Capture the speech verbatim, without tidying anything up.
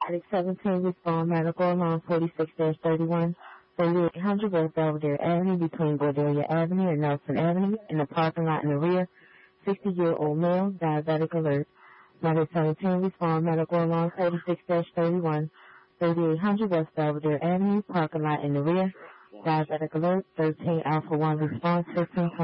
Medic seventeen, respond medical alarm forty-six thirty-one, thirty-eight hundred West Belvedere Avenue between Cordelia Avenue and Nelson Avenue in the parking lot in the rear. sixty-year-old male, diabetic alert. Medic seventeen, respond medical alarm forty-six thirty-one, thirty-eight hundred West Belvedere Avenue, parking lot in the rear. Diabetic alert, thirteen Alpha one response, fifteen